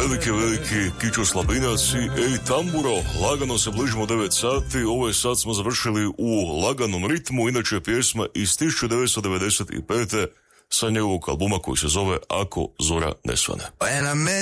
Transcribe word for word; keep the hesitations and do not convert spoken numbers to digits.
veliki, veliki Kićo Slabinac i ej tamburo, lagano se bližimo devet sati, ovaj sat smo završili u laganom ritmu, inače pjesma iz tisuću devetsto devedeset pete sa njegovog albuma koji se zove Ako zora ne svane.